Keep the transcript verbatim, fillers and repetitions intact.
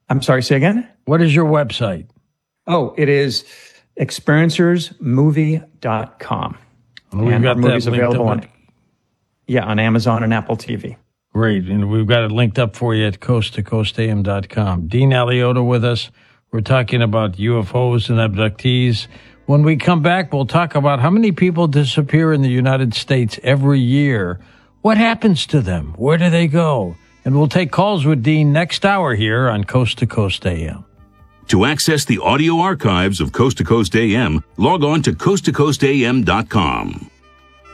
I'm sorry, say again? What is your website? Oh, it is experiencers movie dot com. Well, we've and got our movie's that linked available up. on, yeah, on Amazon and Apple T V. Great. And we've got it linked up for you at coast to coast a m dot com. Dean Alioto with us. We're talking about U F Os and abductees. When we come back, we'll talk about how many people disappear in the United States every year. What happens to them? Where do they go? And we'll take calls with Dean next hour here on Coast to Coast A M. To access the audio archives of Coast to Coast A M, log on to coast to coast a m dot com.